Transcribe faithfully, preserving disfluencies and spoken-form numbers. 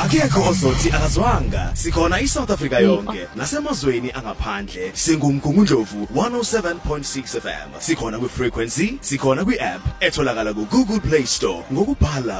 akekho ozothi akazwanga. Sikhona iSouth Africa yonke nasemazweni angaphandle. Singumgungundlovu one oh seven point six F M. Sikhona kwi frequency, sikhona kwi app etholakala ku Google Play Store ngokubhala